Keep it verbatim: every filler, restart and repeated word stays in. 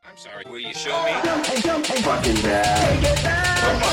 I'm sorry, will you show me? Fucking bad.